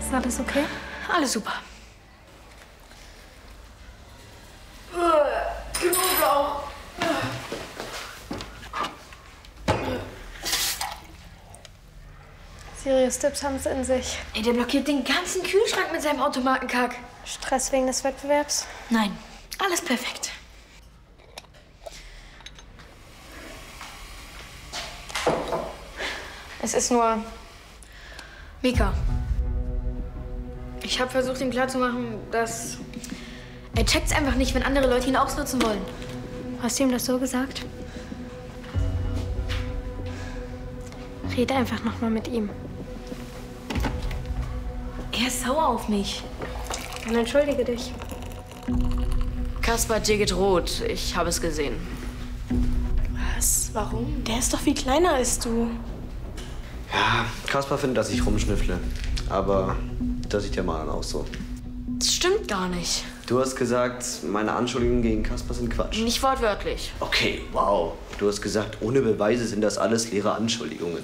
Ist alles okay? Alles super. Knoblauch. Sirius Dips haben es in sich. Ey, der blockiert den ganzen Kühlschrank mit seinem Automatenkack. Stress wegen des Wettbewerbs? Nein, alles perfekt. Es ist nur... Mika. Ich habe versucht, ihm klarzumachen, dass... Er checkt's einfach nicht, wenn andere Leute ihn ausnutzen wollen. Hast du ihm das so gesagt? Rede einfach noch mal mit ihm. Er ist sauer auf mich. Dann entschuldige dich. Kaspar hat dir gedroht. Ich habe es gesehen. Was? Warum? Der ist doch viel kleiner als du. Ja, Kaspar findet, dass ich rumschnüffle. Aber das sieht ja Marlon auch so. Das stimmt gar nicht. Du hast gesagt, meine Anschuldigungen gegen Kaspar sind Quatsch. Nicht wortwörtlich. Okay, wow. Du hast gesagt, ohne Beweise sind das alles leere Anschuldigungen.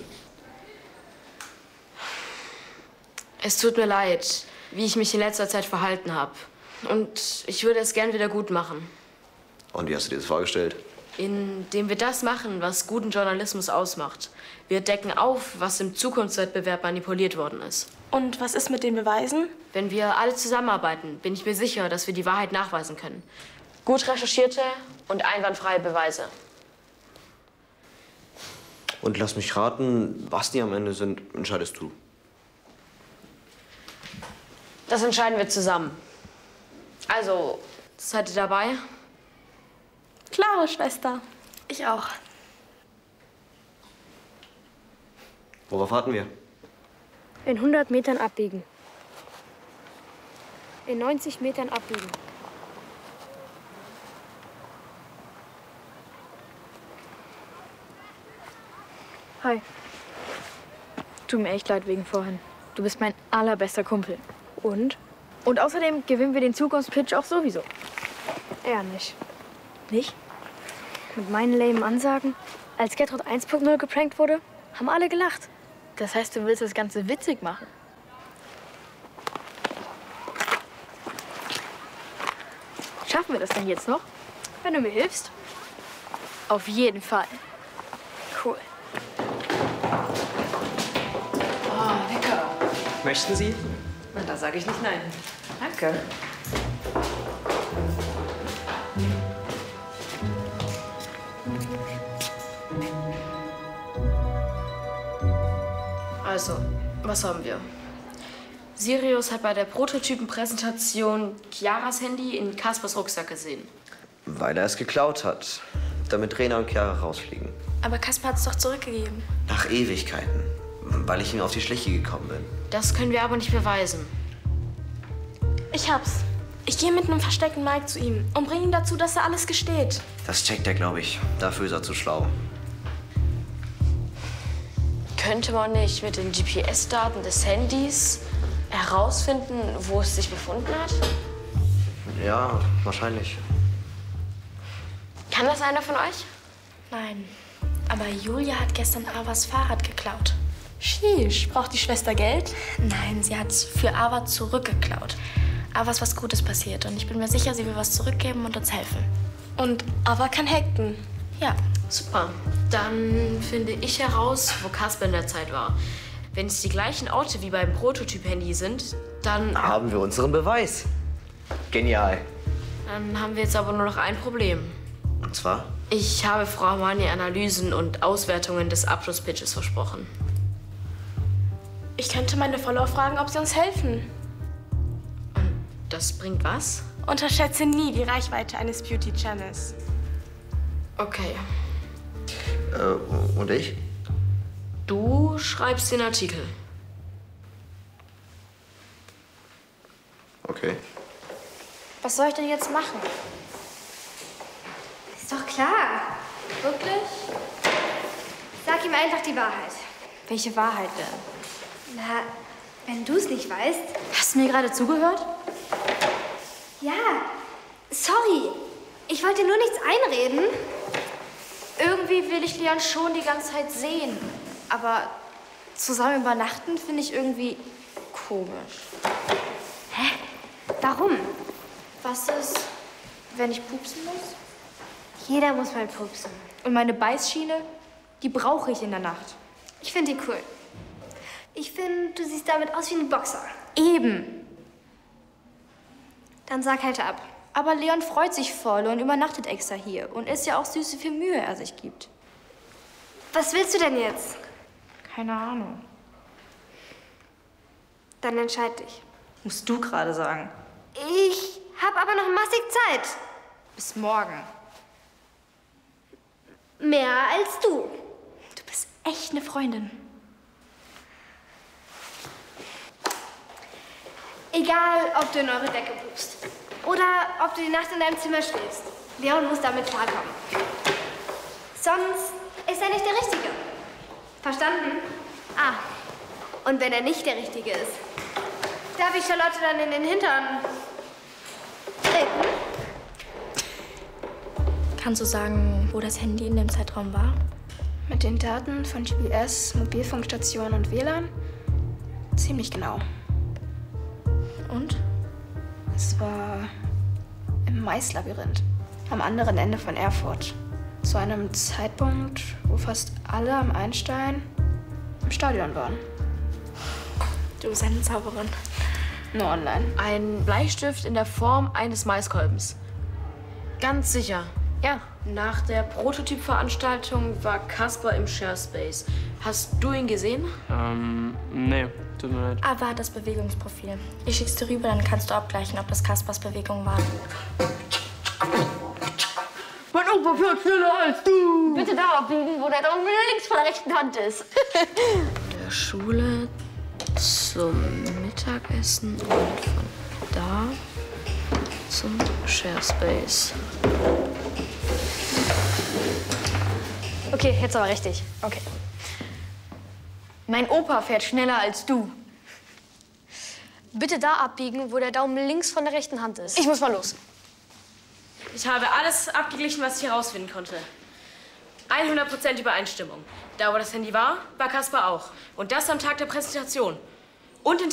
Es tut mir leid, wie ich mich in letzter Zeit verhalten habe. Und ich würde es gern wieder gut machen. Und wie hast du dir das vorgestellt? Indem wir das machen, was guten Journalismus ausmacht. Wir decken auf, was im Zukunftswettbewerb manipuliert worden ist. Und was ist mit den Beweisen? Wenn wir alle zusammenarbeiten, bin ich mir sicher, dass wir die Wahrheit nachweisen können. Gut recherchierte und einwandfreie Beweise. Und lass mich raten, was die am Ende sind, entscheidest du. Das entscheiden wir zusammen. Also, seid ihr dabei? Klare Schwester. Ich auch. Worauf warten wir? In 100 Metern abbiegen. In 90 Metern abbiegen. Hi. Tut mir echt leid wegen vorhin. Du bist mein allerbester Kumpel. Und? Und außerdem gewinnen wir den Zukunftspitch auch sowieso. Er nicht. Nicht? Mit meinen lamen Ansagen, als Gertrud 1.0 geprankt wurde, haben alle gelacht. Das heißt, du willst das Ganze witzig machen? Schaffen wir das denn jetzt noch? Wenn du mir hilfst. Auf jeden Fall. Cool. Oh, lecker. Möchten Sie? Na, da sage ich nicht nein. Danke. Also, was haben wir? Sirius hat bei der Prototypenpräsentation Chiaras Handy in Kaspars Rucksack gesehen. Weil er es geklaut hat. Damit Rena und Chiara rausfliegen. Aber Kaspar hat es doch zurückgegeben. Nach Ewigkeiten. Weil ich ihm auf die Schliche gekommen bin. Das können wir aber nicht beweisen. Ich hab's. Ich gehe mit einem versteckten Mike zu ihm und bringe ihn dazu, dass er alles gesteht. Das checkt er, glaube ich. Dafür ist er zu schlau. Könnte man nicht mit den GPS-Daten des Handys herausfinden, wo es sich befunden hat? Ja, wahrscheinlich. Kann das einer von euch? Nein. Aber Julia hat gestern Avas Fahrrad geklaut. Sheesh, braucht die Schwester Geld? Nein, sie hat's für Ava zurückgeklaut. Ava ist was Gutes passiert und ich bin mir sicher, sie will was zurückgeben und uns helfen. Und Ava kann hacken. Ja. Super. Dann finde ich heraus, wo Kaspar in der Zeit war. Wenn es die gleichen Orte wie beim Prototyp-Handy sind, dann Haben wir unseren Beweis. Genial. Dann haben wir jetzt aber nur noch ein Problem. Und zwar? Ich habe Frau Armani Analysen und Auswertungen des Abschlusspitches versprochen. Ich könnte meine Follower fragen, ob sie uns helfen. Und das bringt was? Unterschätze nie die Reichweite eines Beauty-Channels. Okay. Und ich? Du schreibst den Artikel. Okay. Was soll ich denn jetzt machen? Ist doch klar. Wirklich? Sag ihm einfach die Wahrheit. Welche Wahrheit denn? Na, wenn du es nicht weißt. Hast du mir gerade zugehört? Ja, sorry. Ich wollte dir nur nichts einreden. Irgendwie will ich Leon schon die ganze Zeit sehen. Aber zusammen übernachten finde ich irgendwie Komisch. Hä? Warum? Was ist, wenn ich pupsen muss? Jeder muss mal pupsen. Und meine Beißschiene, die brauche ich in der Nacht. Ich finde die cool. Ich finde, du siehst damit aus wie ein Boxer. Eben. Dann sag halt ab. Aber Leon freut sich voll und übernachtet extra hier. Und ist ja auch süß, wie viel Mühe er sich gibt. Was willst du denn jetzt? Keine Ahnung. Dann entscheid dich. Musst du gerade sagen. Ich habe aber noch massig Zeit. Bis morgen. Mehr als du. Du bist echt eine Freundin. Egal, ob du in eure Decke pupst oder ob du die Nacht in deinem Zimmer schläfst. Leon muss damit klarkommen. Sonst ist er nicht der Richtige. Verstanden? Ah, und wenn er nicht der Richtige ist, darf ich Charlotte dann in den Hintern treten? Kannst du sagen, wo das Handy in dem Zeitraum war? Mit den Daten von GPS, Mobilfunkstation und WLAN? Ziemlich genau. Und? Es war im Maislabyrinth, am anderen Ende von Erfurt. Zu einem Zeitpunkt, wo fast alle am Einstein im Stadion waren. Du bist eine Zauberin. Nur online. Ein Bleistift in der Form eines Maiskolbens. Ganz sicher. Ja. Nach der Prototypveranstaltung war Kaspar im ShareSpace. Hast du ihn gesehen? Nee, tut mir leid. Aber das Bewegungsprofil. Ich schick's dir rüber, dann kannst du abgleichen, ob das Kaspars Bewegung war. Mein Opa fährt schneller als du! Bitte da abbiegen, wo der Daumen links von der rechten Hand ist. Der Schule zum Mittagessen und von da zum ShareSpace. Okay, jetzt aber richtig. Okay. Mein Opa fährt schneller als du. Bitte da abbiegen, wo der Daumen links von der rechten Hand ist. Ich muss mal los. Ich habe alles abgeglichen, was ich herausfinden konnte. 100% Übereinstimmung. Da, wo das Handy war, war Kaspar auch. Und das am Tag der Präsentation. Und in